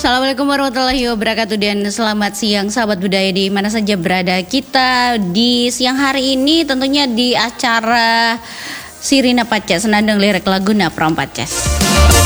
Assalamualaikum warahmatullahi wabarakatuh dan selamat siang sahabat budaya di mana saja berada. Kita di siang hari ini tentunya di acara Sirina Paces Senandung Lirik Laguna Prom Paces.